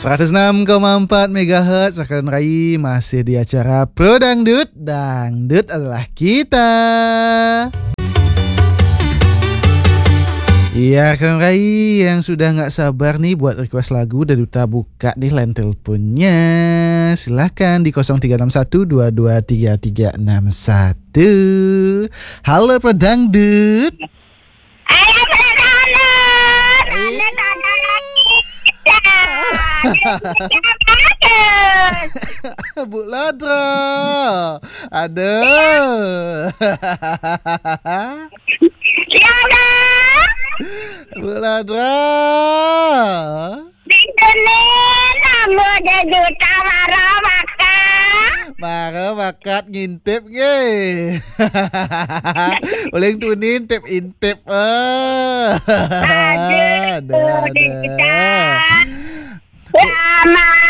106,4 MHz akan Rai masih di acara Pro Dangdut. Dangdut adalah kita. Iya Kang Rai yang sudah gak sabar nih buat request lagu dan Duta buka nih line teleponnya. Silahkan di 0321233361. Halo Pro Dangdut. Halo Pro Dangdut. Bu Ladra. Aduh. Bu Ladra. Mara bakat ngintip ge. Uling tunin tip intip. Aduh.